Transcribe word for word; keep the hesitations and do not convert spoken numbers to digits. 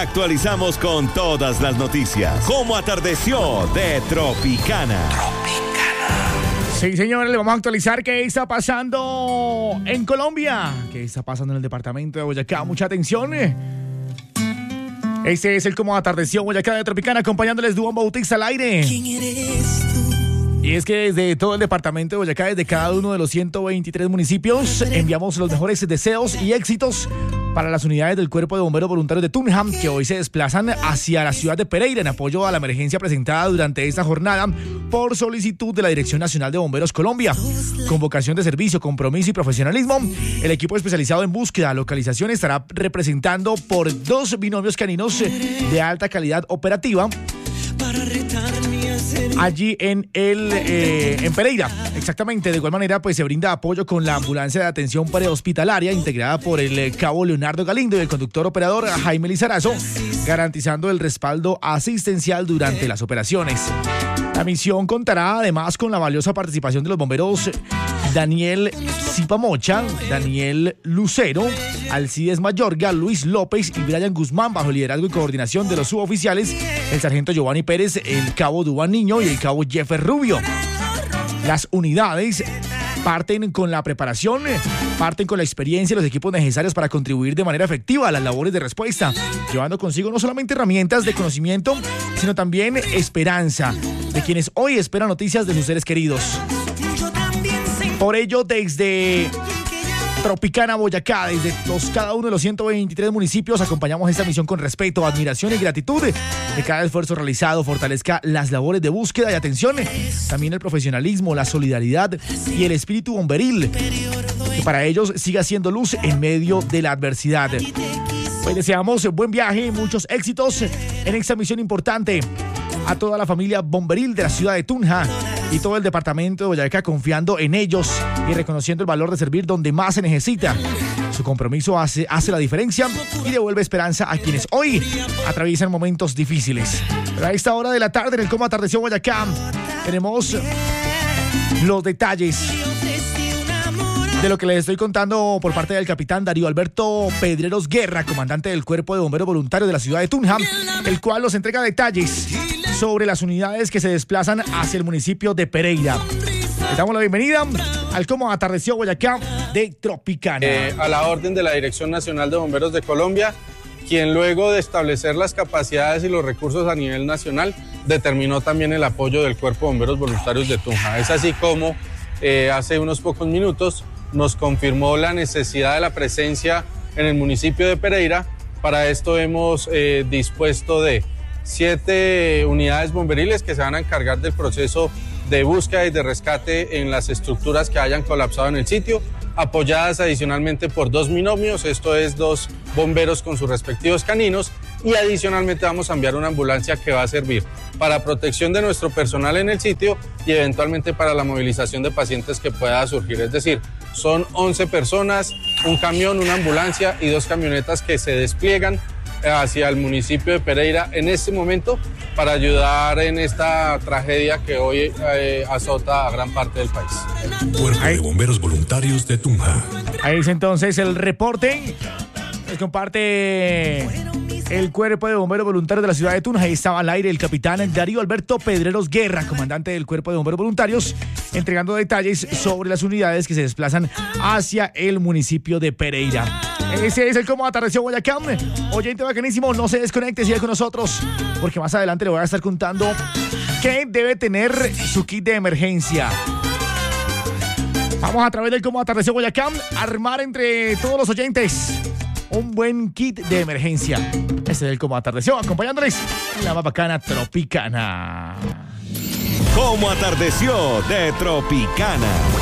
Actualizamos con todas las noticias. ¿Cómo atardeció de Tropicana? Sí, señores, le vamos a actualizar qué está pasando en Colombia, qué está pasando en el departamento de Boyacá. Mucha atención. Este es el Cómo atardeció Boyacá de Tropicana, acompañándoles Duan Bautista al aire. ¿Quién eres tú? Y es que desde todo el departamento de Boyacá, desde cada uno de los ciento veintitrés municipios, enviamos los mejores deseos y éxitos para las unidades del Cuerpo de Bomberos Voluntarios de Tunja, que hoy se desplazan hacia la ciudad de Pereira en apoyo a la emergencia presentada durante esta jornada por solicitud de la Dirección Nacional de Bomberos Colombia. Con vocación de servicio, compromiso y profesionalismo, el equipo especializado en búsqueda, localización estará representando por dos binomios caninos de alta calidad operativa allí en el eh, en Pereira. Exactamente, de igual manera pues se brinda apoyo con la ambulancia de atención prehospitalaria integrada por el eh, cabo Leonardo Galindo y el conductor operador Jaime Lizarazo, garantizando el respaldo asistencial durante las operaciones. La misión contará además con la valiosa participación de los bomberos Daniel Zipamocha, Daniel Lucero, Alcides Mayorga, Luis López y Brian Guzmán, bajo el liderazgo y coordinación de los suboficiales, el sargento Giovanni Pérez, el cabo Duván Niño y el cabo Jeffer Rubio. Las unidades parten con la preparación, parten con la experiencia y los equipos necesarios para contribuir de manera efectiva a las labores de respuesta, llevando consigo no solamente herramientas de conocimiento, sino también esperanza de quienes hoy esperan noticias de sus seres queridos. Por ello, desde Tropicana, Boyacá, desde los, cada uno de los ciento veintitrés municipios, acompañamos esta misión con respeto, admiración y gratitud. Que cada esfuerzo realizado fortalezca las labores de búsqueda y atención, también el profesionalismo, la solidaridad y el espíritu bomberil, que para ellos siga siendo luz en medio de la adversidad. Hoy deseamos buen viaje y muchos éxitos en esta misión importante a toda la familia bomberil de la ciudad de Tunja y todo el departamento de Boyacá, confiando en ellos y reconociendo el valor de servir donde más se necesita. Su compromiso hace, hace la diferencia y devuelve esperanza a quienes hoy atraviesan momentos difíciles. Pero a esta hora de la tarde, en el Cómo atardeció Boyacá, tenemos los detalles de lo que les estoy contando por parte del capitán Darío Alberto Pedreros Guerra, comandante del Cuerpo de Bomberos Voluntarios de la ciudad de Tunja, el cual nos entrega detalles sobre las unidades que se desplazan hacia el municipio de Pereira. Les damos la bienvenida al Cómo atardeció Boyacá de Tropicana. Eh, a la orden de la Dirección Nacional de Bomberos de Colombia, quien luego de establecer las capacidades y los recursos a nivel nacional, determinó también el apoyo del Cuerpo de Bomberos Voluntarios de Tunja. Es así como eh, hace unos pocos minutos nos confirmó la necesidad de la presencia en el municipio de Pereira. Para esto hemos eh, dispuesto de siete unidades bomberiles que se van a encargar del proceso de búsqueda y de rescate en las estructuras que hayan colapsado en el sitio, apoyadas adicionalmente por dos binomios, esto es dos bomberos con sus respectivos caninos, y adicionalmente vamos a enviar una ambulancia que va a servir para protección de nuestro personal en el sitio y eventualmente para la movilización de pacientes que pueda surgir. Es decir, son once personas, un camión, una ambulancia y dos camionetas que se despliegan hacia el municipio de Pereira en este momento para ayudar en esta tragedia que hoy eh, azota a gran parte del país. Cuerpo de Bomberos Voluntarios de Tunja. Ahí es entonces el reporte. Les comparte el Cuerpo de Bomberos Voluntarios de la ciudad de Tunja. Ahí estaba al aire el capitán Darío Alberto Pedreros Guerra, comandante del Cuerpo de Bomberos Voluntarios, entregando detalles sobre las unidades que se desplazan hacia el municipio de Pereira. Ese es el Cómo atardeció Boyacá. Oyente bacanísimo, no se desconecte, sigue con nosotros, porque más adelante le voy a estar contando qué debe tener su kit de emergencia. Vamos a través del Cómo atardeció Boyacá a armar entre todos los oyentes un buen kit de emergencia. Este es el Cómo atardeció, acompañándoles en la más bacana Tropicana. Cómo atardeció de Tropicana.